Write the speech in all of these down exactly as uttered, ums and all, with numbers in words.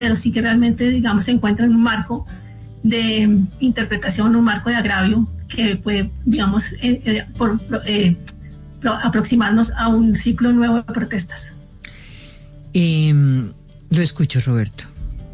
pero sí que realmente, digamos, se encuentra en un marco de interpretación, un marco de agravio que puede, digamos, eh, eh, por, eh, aproximarnos a un ciclo nuevo de protestas. Eh, lo escucho, Roberto.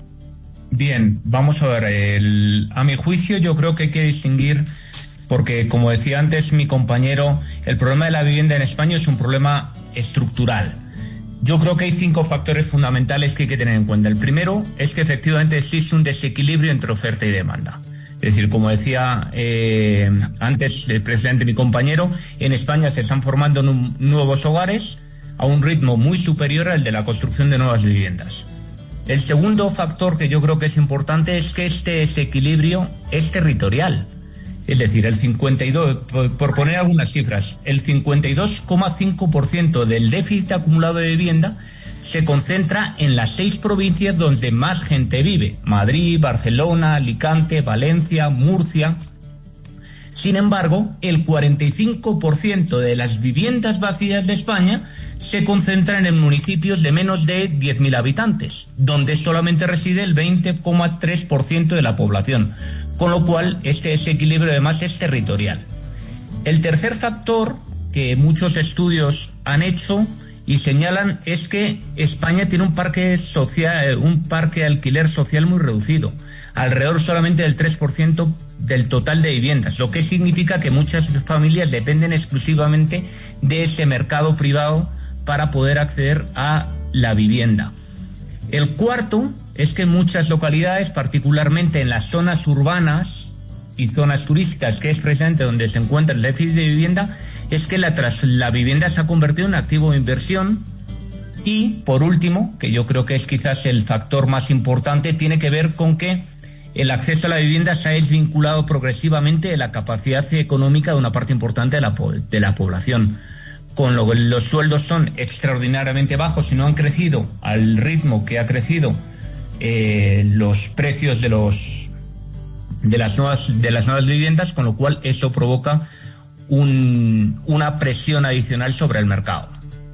Bien, vamos a ver, el, a mi juicio yo creo que hay que distinguir, porque como decía antes mi compañero, el problema de la vivienda en España es un problema estructural. Yo creo que hay cinco factores fundamentales que hay que tener en cuenta. El primero es que efectivamente existe un desequilibrio entre oferta y demanda. Es decir, como decía eh, antes el presidente, mi compañero, en España se están formando nu- nuevos hogares a un ritmo muy superior al de la construcción de nuevas viviendas. El segundo factor que yo creo que es importante es que este desequilibrio es territorial. Es decir, el cincuenta y dos, por, por poner algunas cifras, el cincuenta y dos coma cinco por ciento del déficit acumulado de vivienda se concentra en las seis provincias donde más gente vive: Madrid, Barcelona, Alicante, Valencia, Murcia. Sin embargo, el cuarenta y cinco por ciento de las viviendas vacías de España se concentran en municipios de menos de diez mil habitantes, donde solamente reside el veinte coma tres por ciento de la población, con lo cual este desequilibrio además es territorial. El tercer factor que muchos estudios han hecho y señalan es que España tiene un parque social, un parque de alquiler social muy reducido, alrededor solamente del tres por ciento del total de viviendas, lo que significa que muchas familias dependen exclusivamente de ese mercado privado para poder acceder a la vivienda. El cuarto es que en muchas localidades, particularmente en las zonas urbanas y zonas turísticas, que es precisamente donde se encuentra el déficit de vivienda, es que la, tras, la vivienda se ha convertido en un activo de inversión. Y, por último, que yo creo que es quizás el factor más importante, tiene que ver con que el acceso a la vivienda se ha desvinculado progresivamente de la capacidad económica de una parte importante de la, de la población. Con lo que los sueldos son extraordinariamente bajos y no han crecido al ritmo que ha crecido eh, los precios de los de las nuevas de las nuevas viviendas, con lo cual eso provoca un, una presión adicional sobre el mercado.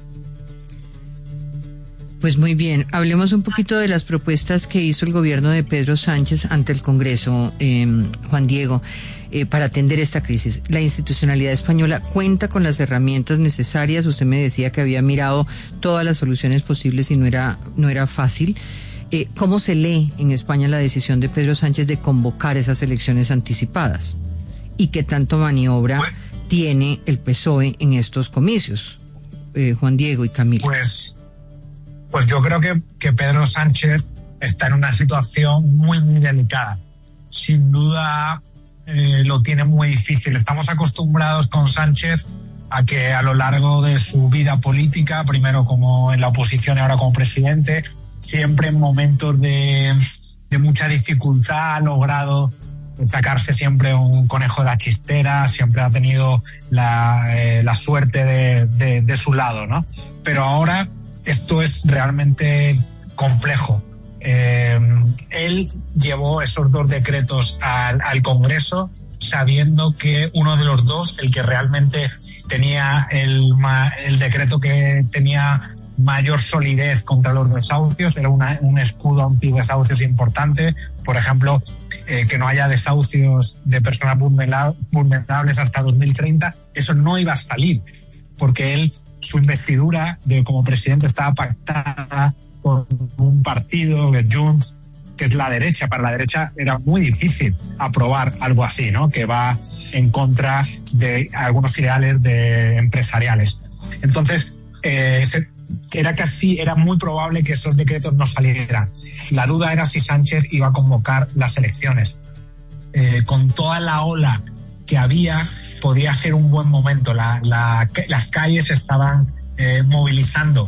Pues muy bien, hablemos un poquito de las propuestas que hizo el gobierno de Pedro Sánchez ante el Congreso, eh, Juan Diego, eh, para atender esta crisis. La institucionalidad española cuenta con las herramientas necesarias. Usted me decía que había mirado todas las soluciones posibles y no era, no era fácil. Eh, ¿Cómo se lee en España la decisión de Pedro Sánchez de convocar esas elecciones anticipadas? ¿Y qué tanto maniobra pues, tiene el P S O E en estos comicios? Eh, Juan Diego y Camilo. Pues... Pues yo creo que, que Pedro Sánchez está en una situación muy, muy delicada. Sin duda eh, lo tiene muy difícil. Estamos acostumbrados con Sánchez a que a lo largo de su vida política, primero como en la oposición y ahora como presidente, siempre en momentos de, de mucha dificultad ha logrado sacarse siempre un conejo de la chistera, siempre ha tenido la, eh, la suerte de, de, de su lado, ¿no? Pero ahora esto es realmente complejo. Eh, él llevó esos dos decretos al, al Congreso sabiendo que uno de los dos, el que realmente tenía el, el decreto que tenía mayor solidez contra los desahucios, era una, un escudo antidesahucios importante. Por ejemplo, eh, que no haya desahucios de personas vulnerables hasta dos mil treinta, eso no iba a salir, porque él su investidura de como presidente estaba pactada con un partido, de Junts, que es la derecha. Para la derecha era muy difícil aprobar algo así, ¿no? Que va en contra de algunos ideales de empresariales. Entonces, eh, era casi, era muy probable que esos decretos no salieran. La duda era si Sánchez iba a convocar las elecciones. Eh, con toda la ola que había, podía ser un buen momento. La, la, las calles estaban eh, movilizando.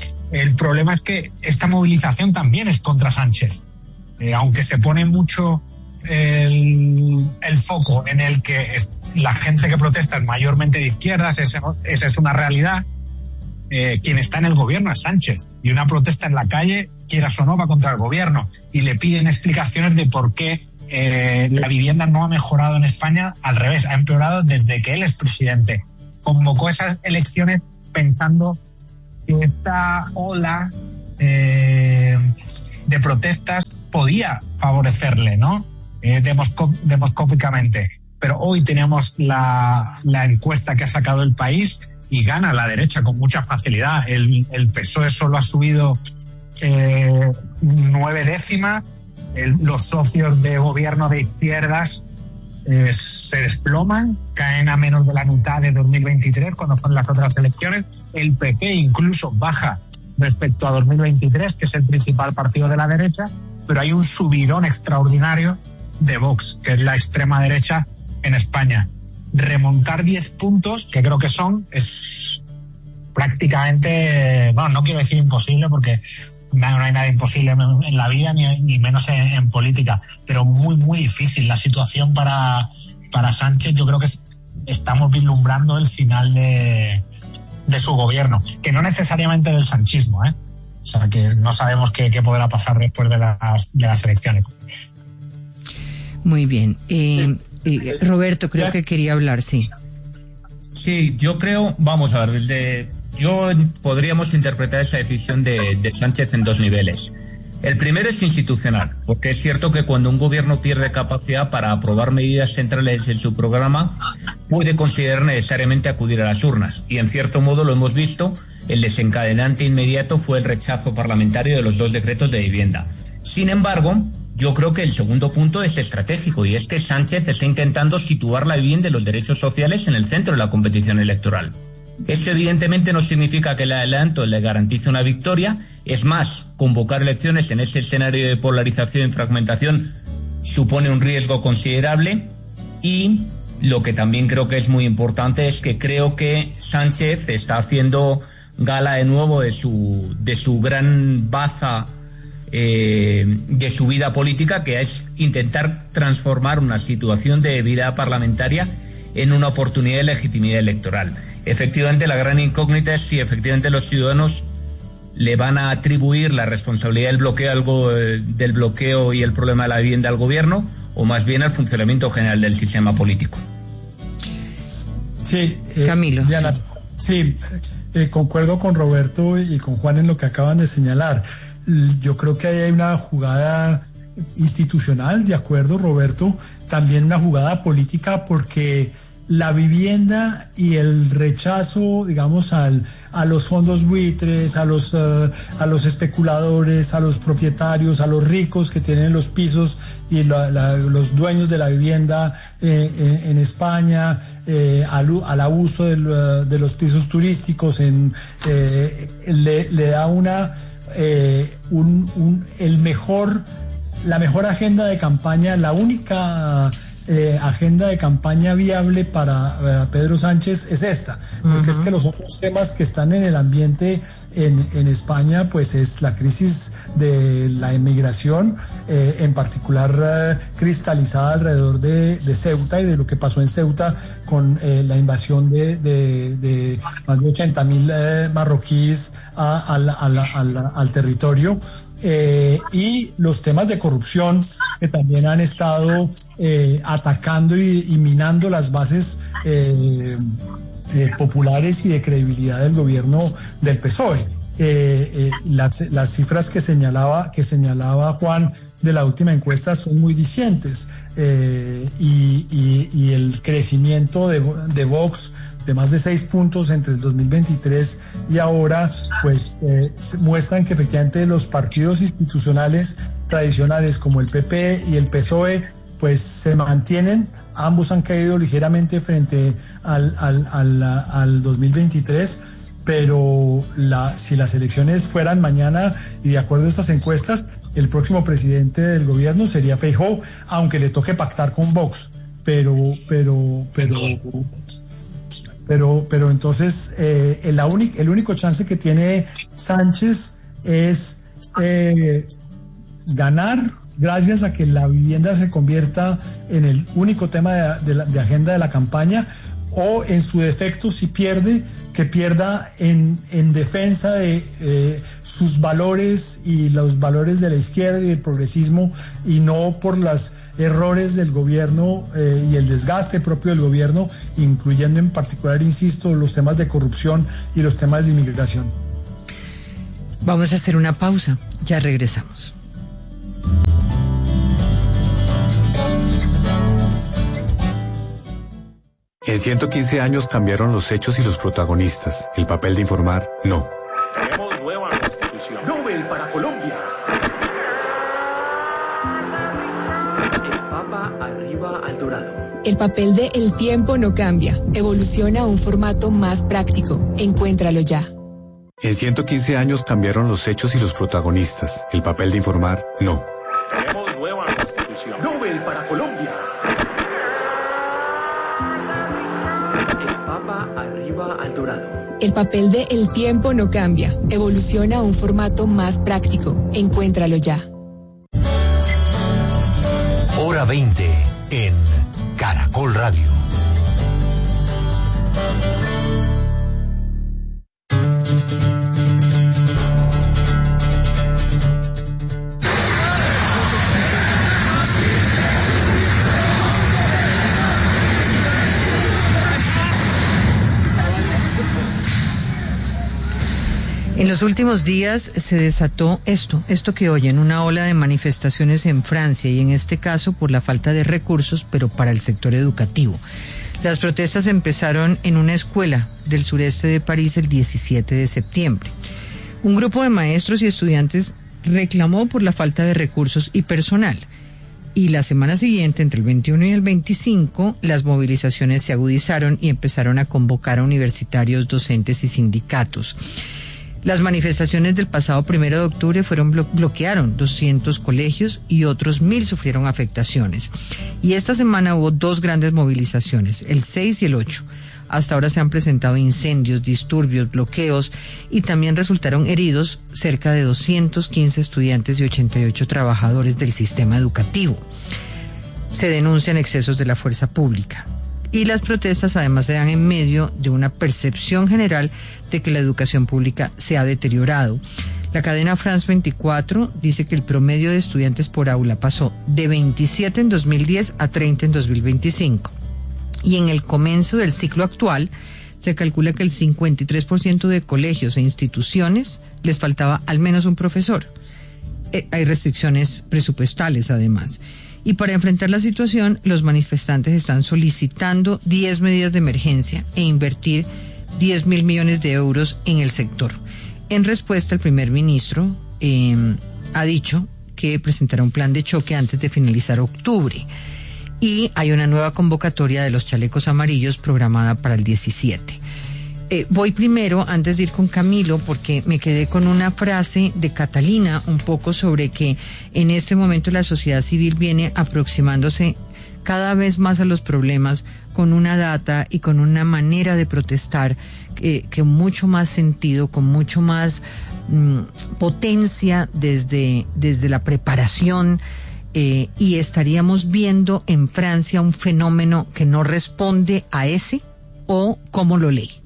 El problema es que esta movilización también es contra Sánchez. Eh, aunque se pone mucho el, el foco en el que es, la gente que protesta es mayormente de izquierdas, esa, esa es una realidad. Eh, quien está en el gobierno es Sánchez. Y una protesta en la calle, quieras o no, va contra el gobierno. Y le piden explicaciones de por qué Eh, la vivienda no ha mejorado en España, al revés, ha empeorado desde que él es presidente. Convocó esas elecciones pensando que esta ola eh, de protestas podía favorecerle, ¿no? Eh, demoscó- demoscópicamente. Pero hoy tenemos la, la encuesta que ha sacado El País y gana la derecha con mucha facilidad. El, el P S O E solo ha subido eh, nueve décimas. El, los socios de gobierno de izquierdas eh, se desploman, caen a menos de la mitad de dos mil veintitrés, cuando fueron las otras elecciones. El P P incluso baja respecto a dos mil veintitrés, que es el principal partido de la derecha, pero hay un subidón extraordinario de Vox, que es la extrema derecha en España. Remontar diez puntos, que creo que son, es prácticamente, bueno, no quiero decir imposible porque no hay nada imposible en la vida, ni, ni menos en, en política, pero muy, muy difícil la situación para, para Sánchez. Yo creo que es, estamos vislumbrando el final de, de su gobierno, que no necesariamente del sanchismo, ¿eh? O sea, que no sabemos qué, qué podrá pasar después de las, de las elecciones. Muy bien. Eh, eh, Roberto, creo que quería hablar, sí. Sí, yo creo, vamos a ver, desde, yo podríamos interpretar esa decisión de, de Sánchez en dos niveles. El primero es institucional, porque es cierto que cuando un gobierno pierde capacidad para aprobar medidas centrales en su programa, puede considerar necesariamente acudir a las urnas. Y en cierto modo lo hemos visto, el desencadenante inmediato fue el rechazo parlamentario de los dos decretos de vivienda. Sin embargo, yo creo que el segundo punto es estratégico, y es que Sánchez está intentando situar la vivienda y los derechos sociales en el centro de la competición electoral. Esto evidentemente no significa que el adelanto le garantice una victoria. Es más, convocar elecciones en ese escenario de polarización y fragmentación supone un riesgo considerable. Y lo que también creo que es muy importante es que creo que Sánchez está haciendo gala de nuevo de su, de su gran baza eh, de su vida política, que es intentar transformar una situación de vida parlamentaria en una oportunidad de legitimidad electoral. Efectivamente, la gran incógnita es si efectivamente los ciudadanos le van a atribuir la responsabilidad del bloqueo, algo, eh, del bloqueo y el problema de la vivienda al gobierno, o más bien al funcionamiento general del sistema político. Sí, eh, Camilo. Diana, sí, sí eh, concuerdo con Roberto y con Juan en lo que acaban de señalar. Yo creo que ahí hay una jugada institucional, de acuerdo, Roberto, también una jugada política, porque la vivienda y el rechazo, digamos, al, a los fondos buitres, a los, uh, a los especuladores, a los propietarios, a los ricos que tienen los pisos y la, la, los dueños de la vivienda eh, en, en España, eh, al, al abuso del, uh, de los pisos turísticos, en, eh, le, le da una, eh, un, un, el mejor, la mejor agenda de campaña, la única Eh, agenda de campaña viable para, para Pedro Sánchez es esta, porque uh-huh. es que los otros temas que están en el ambiente en, en España, pues es la crisis de la inmigración, eh, en particular eh, cristalizada alrededor de, de Ceuta y de lo que pasó en Ceuta con eh, la invasión de, de, de más de ochenta mil eh, marroquíes a, a la, a la, a la, al territorio. Eh, y los temas de corrupción que también han estado eh, atacando y, y minando las bases eh, eh, populares y de credibilidad del gobierno del P S O E. Eh, eh, las, las cifras que señalaba que señalaba Juan de la última encuesta son muy dicientes, eh, y, y, y el crecimiento de, de Vox de más de seis puntos entre el dos mil veintitrés y ahora, pues eh, muestran que efectivamente los partidos institucionales tradicionales como el P P y el P S O E pues se mantienen. Ambos han caído ligeramente frente al, al, al, al dos mil veintitrés, pero la, si las elecciones fueran mañana y de acuerdo a estas encuestas, el próximo presidente del gobierno sería Feijóo, aunque le toque pactar con Vox, pero pero pero Pero, pero entonces eh, el, único, el único chance que tiene Sánchez es eh, ganar gracias a que la vivienda se convierta en el único tema de, de, la, de agenda de la campaña, o en su defecto, si pierde, que pierda en, en defensa de eh, sus valores y los valores de la izquierda y del progresismo, y no por las errores del gobierno eh, y el desgaste propio del gobierno, incluyendo en particular, insisto, los temas de corrupción y los temas de inmigración. Vamos a hacer una pausa, ya regresamos. En ciento quince años cambiaron los hechos y los protagonistas. El papel de informar, no. Tenemos nueva constitución. Nobel para Colombia. El Papa arriba al Dorado. El papel de El tiempo no cambia. Evoluciona a un formato más práctico. Encuéntralo ya. En ciento quince años cambiaron los hechos y los protagonistas. El papel de informar, no. Tenemos nueva constitución. Nobel para Colombia. El Papa arriba al Dorado. El papel de El tiempo no cambia. Evoluciona a un formato más práctico. Encuéntralo ya. Hora veinte en Caracol Radio. En los últimos días se desató esto, esto que oyen, una ola de manifestaciones en Francia y en este caso por la falta de recursos, pero para el sector educativo. Las protestas empezaron en una escuela del sureste de París el diecisiete de septiembre. Un grupo de maestros y estudiantes reclamó por la falta de recursos y personal. Y la semana siguiente, entre el veintiuno y el veinticinco, las movilizaciones se agudizaron y empezaron a convocar a universitarios, docentes y sindicatos. Las manifestaciones del pasado primero de octubre fueron blo- bloquearon doscientos colegios y otros mil sufrieron afectaciones. Y esta semana hubo dos grandes movilizaciones, el seis y el ocho. Hasta ahora se han presentado incendios, disturbios, bloqueos y también resultaron heridos cerca de doscientos quince estudiantes y ochenta y ocho trabajadores del sistema educativo. Se denuncian excesos de la fuerza pública. Y las protestas además se dan en medio de una percepción general de que la educación pública se ha deteriorado. La cadena France veinticuatro dice que el promedio de estudiantes por aula pasó de veintisiete en dos mil diez a treinta en dos mil veinticinco. Y en el comienzo del ciclo actual se calcula que el cincuenta y tres por ciento de colegios e instituciones les faltaba al menos un profesor. Eh, hay restricciones presupuestales además. Y para enfrentar la situación, los manifestantes están solicitando diez medidas de emergencia e invertir diez mil millones de euros en el sector. En respuesta, el primer ministro eh, ha dicho que presentará un plan de choque antes de finalizar octubre. Y hay una nueva convocatoria de los chalecos amarillos programada para el diecisiete. Eh, voy primero, antes de ir con Camilo, porque me quedé con una frase de Catalina un poco sobre que en este momento la sociedad civil viene aproximándose cada vez más a los problemas con una data y con una manera de protestar que, que mucho más sentido, con mucho más mmm, potencia desde, desde la preparación. Eh, y estaríamos viendo en Francia un fenómeno que no responde a ese, o cómo lo lee.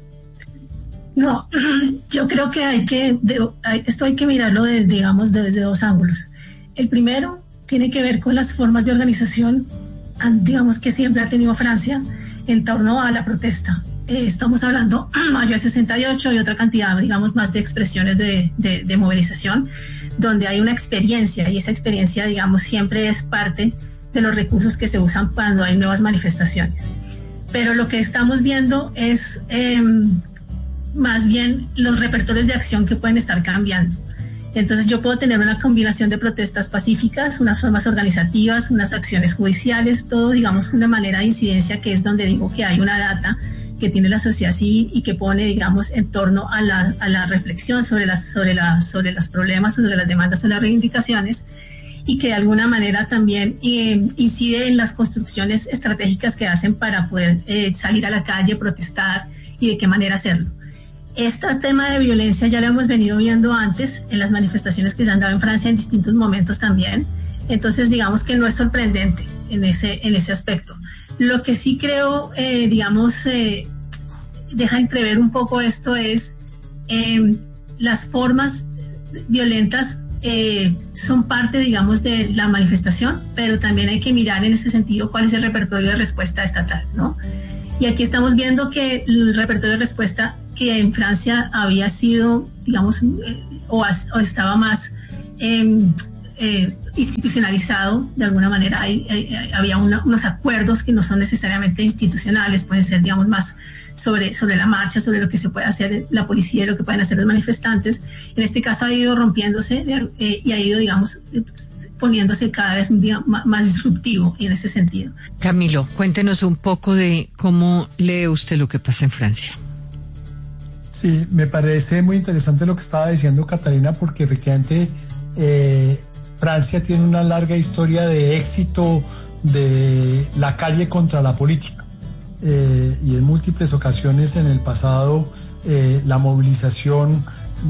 No, yo creo que hay que, de, hay, esto hay que mirarlo desde, digamos, desde dos ángulos. El primero tiene que ver con las formas de organización, digamos, que siempre ha tenido Francia en torno a la protesta. Eh, estamos hablando mayo del sesenta y ocho y otra cantidad, digamos, más de expresiones de, de, de movilización, donde hay una experiencia y esa experiencia, digamos, siempre es parte de los recursos que se usan cuando hay nuevas manifestaciones. Pero lo que estamos viendo es eh, más bien los repertorios de acción que pueden estar cambiando. Entonces yo puedo tener una combinación de protestas pacíficas, unas formas organizativas, unas acciones judiciales, todo, digamos, una manera de incidencia que es donde digo que hay una data que tiene la sociedad civil y que pone, digamos, en torno a la, a la reflexión sobre las, sobre la, sobre los problemas, sobre las demandas, sobre las reivindicaciones, y que de alguna manera también eh, incide en las construcciones estratégicas que hacen para poder eh, salir a la calle, protestar y de qué manera hacerlo. Este tema de violencia ya lo hemos venido viendo antes en las manifestaciones que se han dado en Francia en distintos momentos también. Entonces, digamos que no es sorprendente en ese, en ese aspecto. Lo que sí creo, eh, digamos, eh, deja entrever un poco esto es eh, las formas violentas eh, son parte, digamos, de la manifestación, pero también hay que mirar en ese sentido cuál es el repertorio de respuesta estatal, ¿no? Y aquí estamos viendo que el repertorio de respuesta que en Francia había sido, digamos, eh, o, o estaba más eh, eh, institucionalizado de alguna manera. Hay, hay, había una, unos acuerdos que no son necesariamente institucionales, pueden ser, digamos, más sobre, sobre la marcha, sobre lo que se puede hacer la policía y lo que pueden hacer los manifestantes. En este caso ha ido rompiéndose eh, y ha ido, digamos, poniéndose cada vez un día más, más disruptivo en ese sentido. Camilo, cuéntenos un poco de cómo lee usted lo que pasa en Francia. Sí, me parece muy interesante lo que estaba diciendo Catalina, porque efectivamente eh, Francia tiene una larga historia de éxito de la calle contra la política. Eh, y en múltiples ocasiones en el pasado eh, la movilización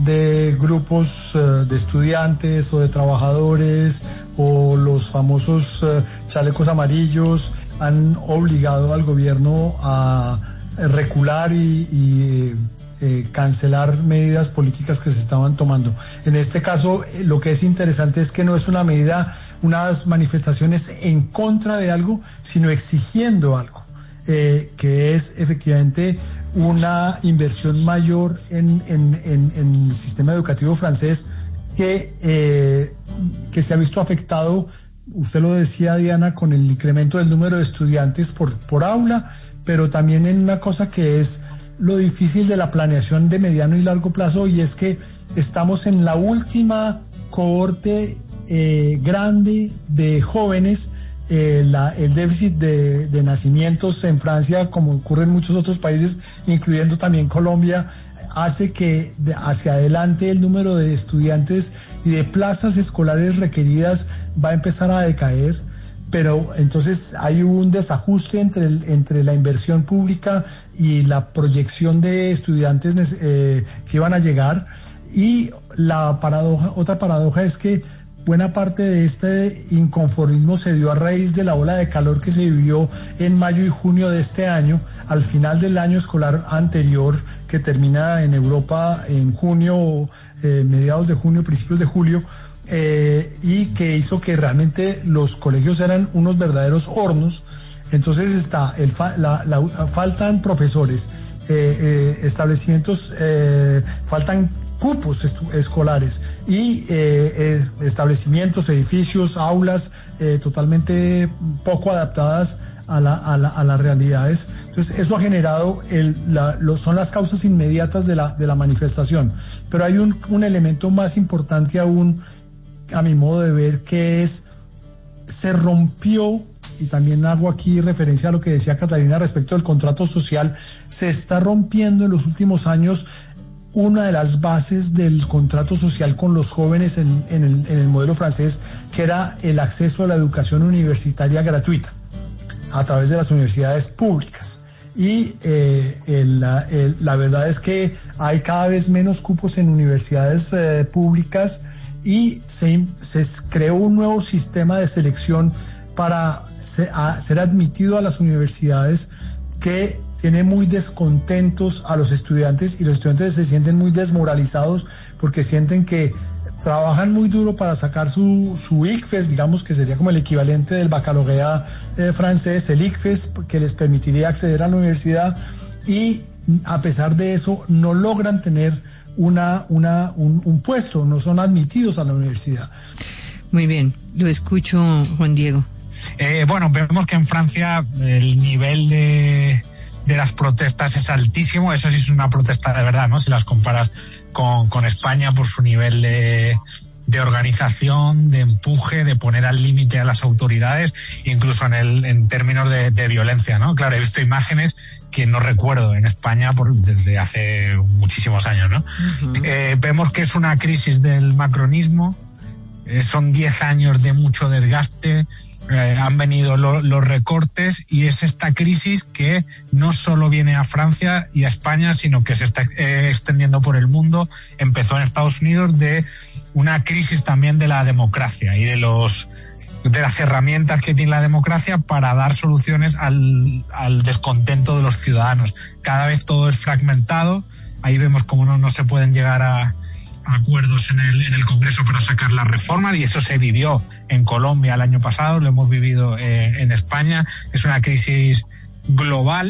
de grupos eh, de estudiantes o de trabajadores o los famosos eh, chalecos amarillos han obligado al gobierno a recular y, y eh, cancelar medidas políticas que se estaban tomando. En este caso, eh, lo que es interesante es que no es una medida, unas manifestaciones en contra de algo, sino exigiendo algo, eh, que es efectivamente una inversión mayor en, en, en, en el sistema educativo francés que, eh, que se ha visto afectado, usted lo decía, Diana, con el incremento del número de estudiantes por, por aula, pero también en una cosa que es lo difícil de la planeación de mediano y largo plazo, y es que estamos en la última cohorte eh, grande de jóvenes. Eh, la, el déficit de, de nacimientos en Francia, como ocurre en muchos otros países, incluyendo también Colombia, hace que de hacia adelante el número de estudiantes y de plazas escolares requeridas va a empezar a decaer. Pero entonces hay un desajuste entre, el, entre la inversión pública y la proyección de estudiantes eh, que iban a llegar. Y la paradoja, otra paradoja es que buena parte de este inconformismo se dio a raíz de la ola de calor que se vivió en mayo y junio de este año, al final del año escolar anterior, que termina en Europa en junio, eh, mediados de junio, principios de julio, eh, y que hizo que realmente los colegios eran unos verdaderos hornos. Entonces está el fa la, la, faltan profesores, eh, eh, establecimientos, eh, faltan cupos escolares y eh, establecimientos, edificios, aulas eh, totalmente poco adaptadas a, la, a, la, a las realidades. Entonces eso ha generado, el, la, lo, son las causas inmediatas de la, de la manifestación. Pero hay un, un elemento más importante aún, a mi modo de ver, que es, se rompió, y también hago aquí referencia a lo que decía Catalina respecto del contrato social, se está rompiendo en los últimos años una de las bases del contrato social con los jóvenes en, en, el, en el modelo francés, que era el acceso a la educación universitaria gratuita a través de las universidades públicas. Y eh, el, el, la verdad es que hay cada vez menos cupos en universidades eh, públicas y se, se creó un nuevo sistema de selección para se, a, ser admitido a las universidades, que tiene muy descontentos a los estudiantes, y los estudiantes se sienten muy desmoralizados porque sienten que trabajan muy duro para sacar su, su I C F E S, digamos que sería como el equivalente del baccalaureat eh, francés, el I C F E S, que les permitiría acceder a la universidad, y a pesar de eso no logran tener una, una, un, un puesto, no son admitidos a la universidad. Muy bien, lo escucho, Juan Diego. Eh, bueno, vemos que en Francia el nivel de de las protestas es altísimo. Eso sí es una protesta de verdad, ¿no? Si las comparas con, con España por su nivel de, de organización, de empuje, de poner al límite a las autoridades, incluso en el en términos de, de violencia, ¿no? Claro, he visto imágenes que no recuerdo en España por, desde hace muchísimos años, ¿no? Uh-huh. Eh, vemos que es una crisis del macronismo, eh, son diez años de mucho desgaste. Eh, han venido lo, los recortes, y es esta crisis que no solo viene a Francia y a España, sino que se está eh, extendiendo por el mundo. Empezó en Estados Unidos, de una crisis también de la democracia y de los de las herramientas que tiene la democracia para dar soluciones al, al descontento de los ciudadanos. Cada vez todo es fragmentado. Ahí vemos cómo no, no se pueden llegar a acuerdos en el, en el Congreso para sacar las reformas, y eso se vivió en Colombia el año pasado, lo hemos vivido eh, en España. Es una crisis global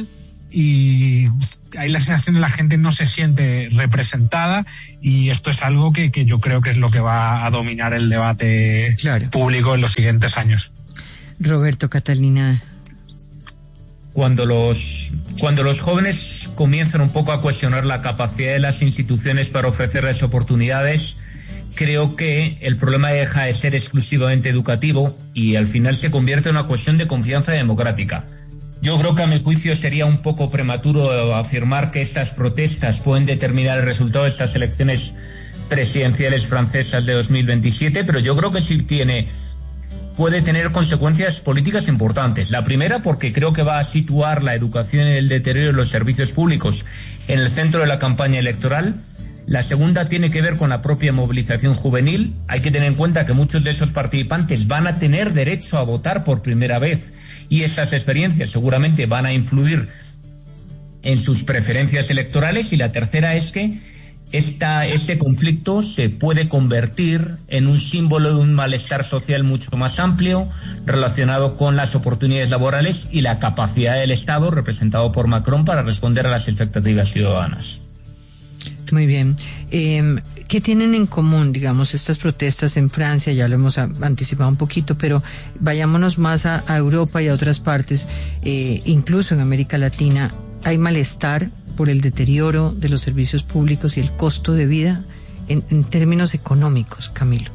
y hay la sensación de la gente no se siente representada, y esto es algo que, que yo creo que es lo que va a dominar el debate claro. público en los siguientes años. Roberto, Catalina. Cuando los, cuando los jóvenes comienzan un poco a cuestionar la capacidad de las instituciones para ofrecerles oportunidades, creo que el problema deja de ser exclusivamente educativo y al final se convierte en una cuestión de confianza democrática. Yo creo que a mi juicio sería un poco prematuro afirmar que estas protestas pueden determinar el resultado de estas elecciones presidenciales francesas de dos mil veintisiete, pero yo creo que sí tiene, puede tener consecuencias políticas importantes. La primera, porque creo que va a situar la educación y el deterioro de los servicios públicos en el centro de la campaña electoral. La segunda tiene que ver con la propia movilización juvenil. Hay que tener en cuenta que muchos de esos participantes van a tener derecho a votar por primera vez y esas experiencias seguramente van a influir en sus preferencias electorales. Y la tercera es que esta, este conflicto se puede convertir en un símbolo de un malestar social mucho más amplio relacionado con las oportunidades laborales y la capacidad del Estado, representado por Macron, para responder a las expectativas ciudadanas. Muy bien. Eh, ¿Qué tienen en común, digamos, estas protestas en Francia? Ya lo hemos a, anticipado un poquito, pero vayámonos más a, a Europa y a otras partes, eh, incluso en América Latina. ¿Hay malestar por el deterioro de los servicios públicos y el costo de vida en, en términos económicos, Camilo?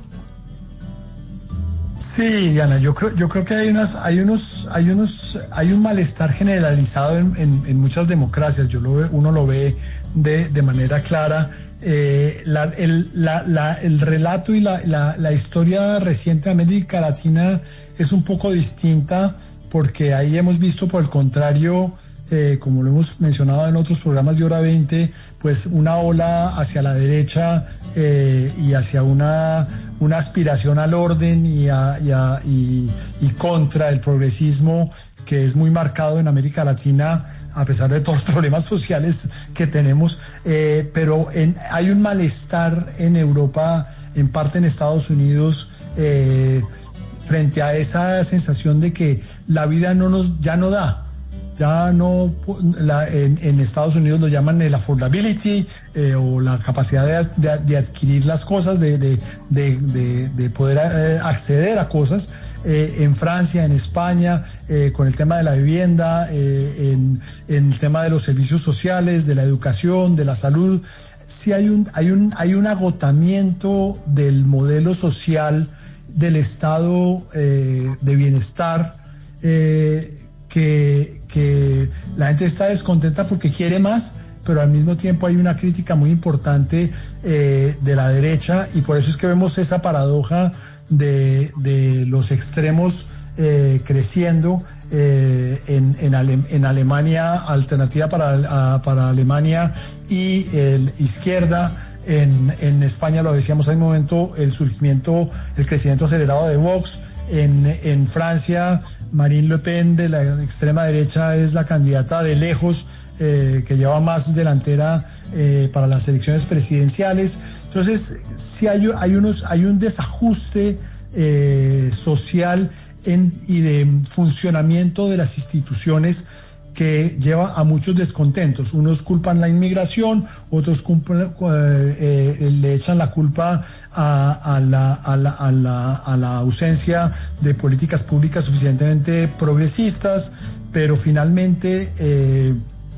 Sí, Diana, yo creo, yo creo que hay unas, hay unos, hay unos, hay un malestar generalizado en, en, en muchas democracias. Yo lo ve, uno lo ve de, de manera clara. Eh, la, el, la, la, el relato y la, la, la historia reciente de América Latina es un poco distinta, porque ahí hemos visto, por el contrario, eh, como lo hemos mencionado en otros programas de Hora veinte, pues una ola hacia la derecha eh, y hacia una, una aspiración al orden y, a, y, a, y, y contra el progresismo, que es muy marcado en América Latina, a pesar de todos los problemas sociales que tenemos, eh, pero en, hay un malestar en Europa, en parte en Estados Unidos, eh, frente a esa sensación de que la vida no nos, ya no da. Ya no, la, en, en Estados Unidos lo llaman el affordability, eh, o la capacidad de, de, de adquirir las cosas, de, de, de, de, de poder eh, acceder a cosas. Eh, en Francia, en España, eh, con el tema de la vivienda, eh, en, en el tema de los servicios sociales, de la educación, de la salud. Sí hay un, hay un, hay un agotamiento del modelo social del estado eh, de bienestar, eh, que, que la gente está descontenta porque quiere más, pero al mismo tiempo hay una crítica muy importante eh, de la derecha, y por eso es que vemos esa paradoja de, de los extremos eh, creciendo eh, en, en, Ale, en Alemania, Alternativa para, a, para Alemania, y el izquierda. En, en España, lo decíamos hace un momento, el surgimiento, el crecimiento acelerado de Vox. En, en Francia, Marine Le Pen, de la extrema derecha, es la candidata de lejos eh, que lleva más delantera eh, para las elecciones presidenciales. Entonces, sí hay, hay, unos, hay un desajuste eh, social en, y de funcionamiento de las instituciones que lleva a muchos descontentos. Unos culpan la inmigración, otros culpan, eh, eh, le echan la culpa a, a, la, a, la, a, la, a la ausencia de políticas públicas suficientemente progresistas, pero finalmente eh,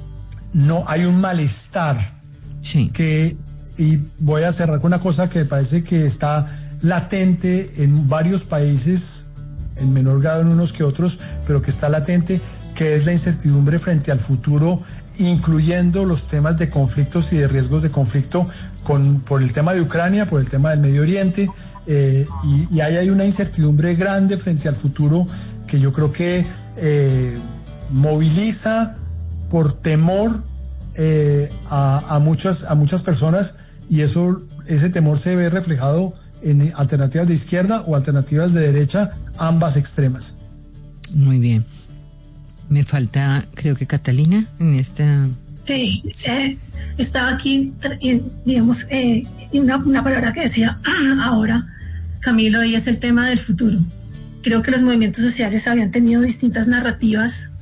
no hay un malestar. Sí. Que, y voy a cerrar con una cosa que me parece que está latente en varios países, en menor grado en unos que otros, pero que está latente, que es la incertidumbre frente al futuro, incluyendo los temas de conflictos y de riesgos de conflicto con, por el tema de Ucrania, por el tema del Medio Oriente, eh, y, y ahí hay una incertidumbre grande frente al futuro que yo creo que eh, moviliza por temor eh, a, a, muchas, a muchas personas, y eso, ese temor se ve reflejado en alternativas de izquierda o alternativas de derecha, ambas extremas. Muy bien. Me falta, creo que Catalina, en esta... Sí, eh, estaba aquí, eh, digamos, eh, una, una palabra que decía ahora Camilo, y es el tema del futuro. Creo que los movimientos sociales habían tenido distintas narrativas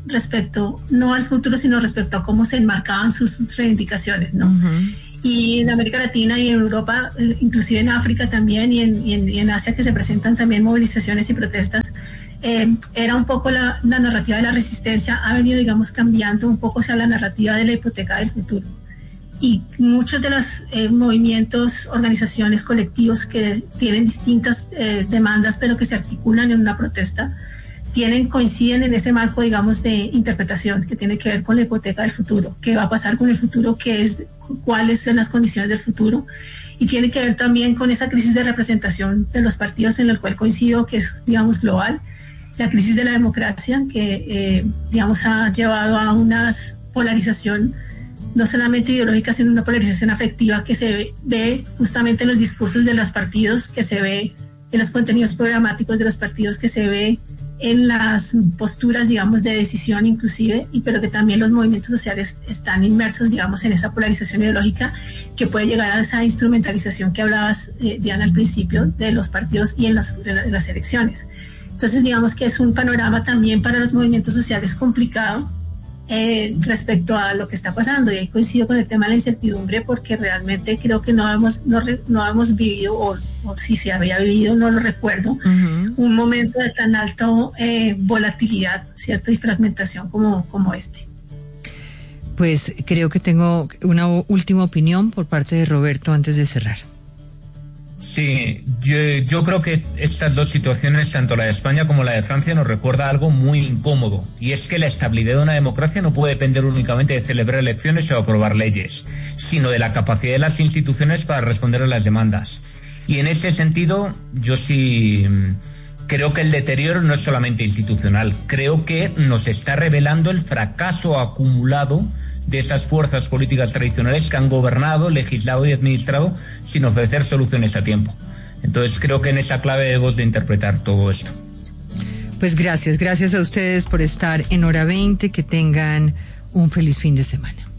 respecto, no al futuro, sino respecto a cómo se enmarcaban sus, sus reivindicaciones, ¿no? Uh-huh. Y en América Latina y en Europa, inclusive en África también, y en, y en, y en Asia, que se presentan también movilizaciones y protestas, eh, era un poco la, la narrativa de la resistencia, ha venido, digamos, cambiando un poco hacia la narrativa de la hipoteca del futuro. Y muchos de los eh, movimientos, organizaciones, colectivos que tienen distintas eh, demandas, pero que se articulan en una protesta, tienen, coinciden en ese marco, digamos, de interpretación que tiene que ver con la hipoteca del futuro, qué va a pasar con el futuro, qué es, cuáles son las condiciones del futuro, y tiene que ver también con esa crisis de representación de los partidos, en el cual coincido que es, digamos, global, la crisis de la democracia, que, eh, digamos, ha llevado a una polarización no solamente ideológica, sino una polarización afectiva que se ve, ve justamente en los discursos de los partidos, que se ve en los contenidos programáticos de los partidos, que se ve en las posturas, digamos, de decisión inclusive, y pero que también los movimientos sociales están inmersos, digamos, en esa polarización ideológica que puede llegar a esa instrumentalización que hablabas, eh, Diana, al principio, de los partidos y en las, en las elecciones. Entonces, digamos que es un panorama también para los movimientos sociales complicado eh, respecto a lo que está pasando, y ahí coincido con el tema de la incertidumbre, porque realmente creo que no hemos, no, no hemos vivido, o, o si se había vivido, no lo recuerdo, uh-huh. un momento de tan alta eh, volatilidad, ¿cierto? Y fragmentación como, como este. Pues creo que tengo una última opinión por parte de Roberto antes de cerrar. Sí, yo, yo creo que estas dos situaciones, tanto la de España como la de Francia, nos recuerda algo muy incómodo, y es que la estabilidad de una democracia no puede depender únicamente de celebrar elecciones o aprobar leyes, sino de la capacidad de las instituciones para responder a las demandas. Y en ese sentido, yo sí creo que el deterioro no es solamente institucional, creo que nos está revelando el fracaso acumulado de esas fuerzas políticas tradicionales que han gobernado, legislado y administrado sin ofrecer soluciones a tiempo. Entonces creo que en esa clave debemos de interpretar todo esto. Pues gracias, gracias a ustedes por estar en Hora veinte, que tengan un feliz fin de semana.